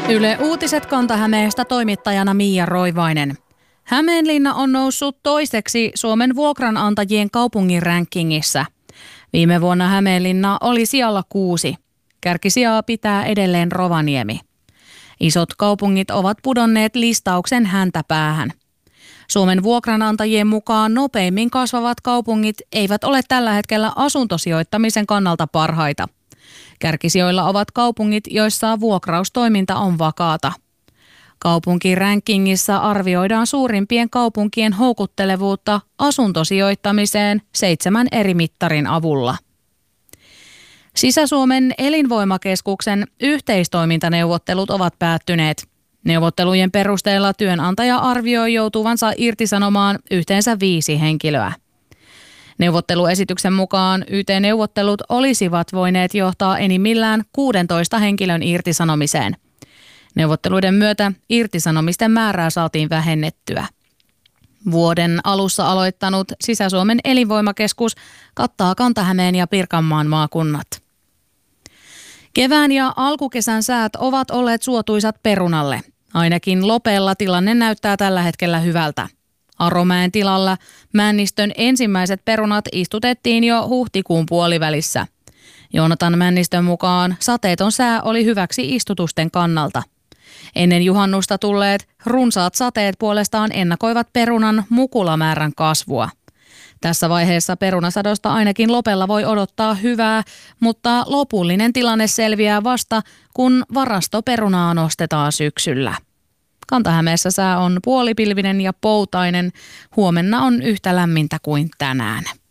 Yle Uutiset Kanta-Hämeestä toimittajana Mia Roivainen. Hämeenlinna on noussut toiseksi Suomen vuokranantajien kaupungin rankingissa. Viime vuonna Hämeenlinna oli sijalla 6. Kärkisijaa pitää edelleen Rovaniemi. Isot kaupungit ovat pudonneet listauksen häntäpäähän. Suomen vuokranantajien mukaan nopeimmin kasvavat kaupungit eivät ole tällä hetkellä asuntosijoittamisen kannalta parhaita. Kärkisijoilla ovat kaupungit, joissa vuokraustoiminta on vakaata. Kaupunkirankingissa arvioidaan suurimpien kaupunkien houkuttelevuutta asuntosijoittamiseen 7 eri mittarin avulla. Sisä-Suomen elinvoimakeskuksen yhteistoimintaneuvottelut ovat päättyneet. Neuvottelujen perusteella työnantaja arvioi joutuvansa irtisanomaan yhteensä 5 henkilöä. Neuvotteluesityksen mukaan YT-neuvottelut olisivat voineet johtaa enimmillään 16 henkilön irtisanomiseen. Neuvotteluiden myötä irtisanomisten määrää saatiin vähennettyä. Vuoden alussa aloittanut Sisä-Suomen elinvoimakeskus kattaa Kanta-Hämeen ja Pirkanmaan maakunnat. Kevään ja alkukesän säät ovat olleet suotuisat perunalle. Ainakin Lopella tilanne näyttää tällä hetkellä hyvältä. Aromäen tilalla Männistön ensimmäiset perunat istutettiin jo huhtikuun puolivälissä. Joonatan Männistön mukaan sateeton sää oli hyväksi istutusten kannalta. Ennen juhannusta tulleet runsaat sateet puolestaan ennakoivat perunan mukulamäärän kasvua. Tässä vaiheessa perunasadosta ainakin Lopella voi odottaa hyvää, mutta lopullinen tilanne selviää vasta, kun varastoperunaa nostetaan syksyllä. Kanta-Hämeessä sää on puolipilvinen ja poutainen. Huomenna on yhtä lämmintä kuin tänään.